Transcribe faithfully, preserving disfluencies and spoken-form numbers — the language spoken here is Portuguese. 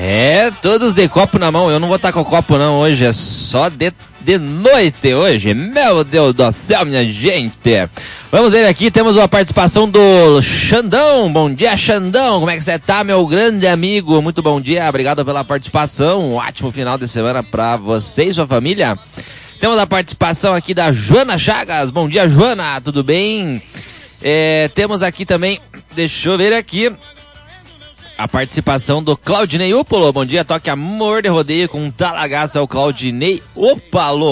É, todos de copo na mão. Eu não vou estar com o copo não hoje, é só de, de noite hoje. Meu Deus do céu, minha gente. Vamos ver aqui, temos uma participação do Xandão. Bom dia, Xandão. Como é que você tá, meu grande amigo? Muito bom dia, obrigado pela participação. Um ótimo final de semana pra você e sua família. Temos a participação aqui da Joana Chagas. Bom dia, Joana, tudo bem? É, temos aqui também, deixa eu ver aqui, a participação do Claudinei Upolo. Bom dia, toque Amor de Rodeio com um talagaço, é o Claudinei Upolo.